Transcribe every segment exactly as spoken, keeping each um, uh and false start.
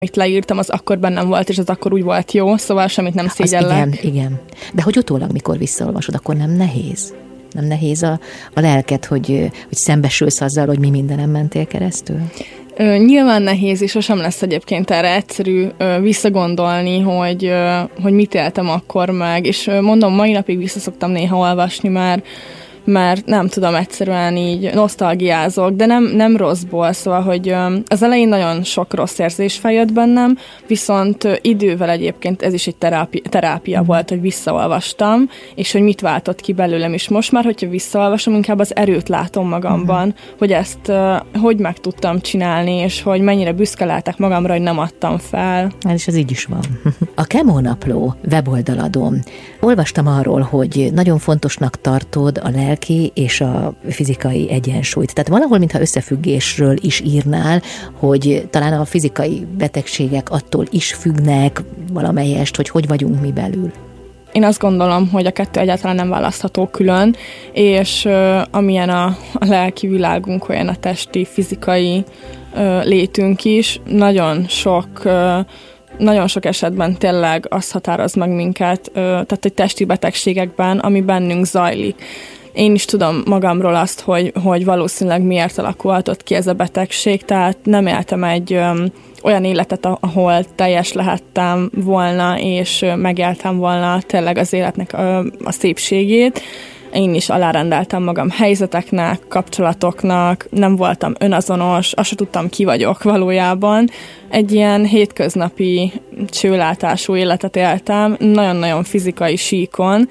Amit leírtam, az akkor bennem volt, és az akkor úgy volt jó, szóval semmit nem szégyellek. Igen, igen. De hogy utólag, mikor visszaolvasod, akkor nem nehéz? Nem nehéz a, a lelked, hogy, hogy szembesülsz azzal, hogy mi mindenem mentél keresztül? Ö, nyilván nehéz, és sosem lesz egyébként erre egyszerű ö, visszagondolni, hogy, ö, hogy mit éltem akkor meg, és ö, mondom, mai napig visszaszoktam néha olvasni, már mert nem tudom, egyszerűen így nosztalgiázok, de nem, nem rosszból, szóval, hogy az elején nagyon sok rossz érzés feljött bennem, viszont idővel egyébként ez is egy terápia, terápia volt, hogy visszaolvastam, és hogy mit váltott ki belőlem, és most már, hogyha visszaolvasom, inkább az erőt látom magamban, uh-huh. hogy ezt hogy meg tudtam csinálni, és hogy mennyire büszke lehetek magamra, hogy nem adtam fel. És ez így is van. A Kemó Napló weboldaladon olvastam arról, hogy nagyon fontosnak tartod a lelki és a fizikai egyensúlyt. Tehát valahol, mintha összefüggésről is írnál, hogy talán a fizikai betegségek attól is függnek valamelyest, hogy hogy vagyunk mi belül. Én azt gondolom, hogy a kettő egyáltalán nem választható külön, és uh, amilyen a, a lelki világunk, olyan a testi, fizikai uh, létünk is, nagyon sok uh, Nagyon sok esetben tényleg az határoz meg minket, tehát egy testi betegségekben, ami bennünk zajlik. Én is tudom magamról azt, hogy, hogy valószínűleg miért alakulhatott ki ez a betegség, tehát nem éltem egy öm, olyan életet, ahol teljes lehettem volna, és megéltem volna tényleg az életnek a, a szépségét. Én is alárendeltem magam helyzeteknek, kapcsolatoknak, nem voltam önazonos, azt sem tudtam, ki vagyok valójában. Egy ilyen hétköznapi csőlátású életet éltem, nagyon-nagyon fizikai síkon,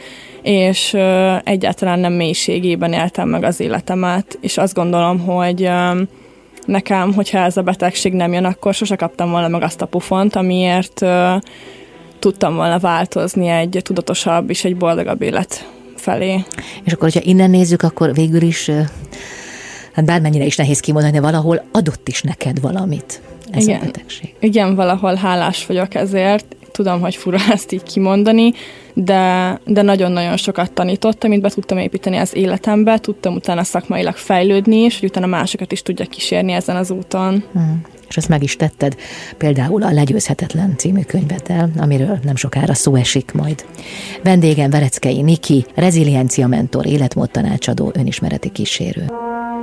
és uh, egyáltalán nem mélységében éltem meg az életemet, és azt gondolom, hogy um, nekem, hogyha ez a betegség nem jön, akkor sose kaptam volna meg azt a pufont, amiért uh, tudtam volna változni egy tudatosabb és egy boldogabb élet felé. És akkor, hogyha innen nézzük, akkor végül is, hát bármennyire is nehéz kimondani, de valahol adott is neked valamit ez igen. a betegség. Igen, valahol hálás vagyok ezért. Tudom, hogy fura ezt így kimondani, de, de nagyon-nagyon sokat tanított, amit be tudtam építeni az életembe, tudtam utána szakmailag fejlődni, és hogy utána másokat is tudjak kísérni ezen az úton. Hmm. És ezt meg is tetted, például a Legyőzhetetlen című könyveddel, amiről nem sokára szó esik majd. Vendégem Vereckei Niki, reziliencia mentor, életmód tanácsadó, önismereti kísérő.